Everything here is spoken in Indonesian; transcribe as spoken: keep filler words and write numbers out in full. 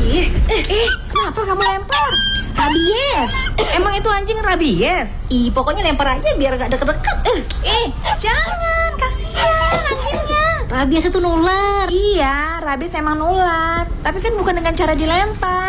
Ih, eh, eh, kenapa kamu lempar? Rabies. Emang itu anjing rabies? Ih, pokoknya lempar aja biar gak deket-deket. Eh, eh, jangan, kasihan anjingnya. Rabies itu nular. Iya, rabies emang nular. Tapi kan bukan dengan cara dilempar.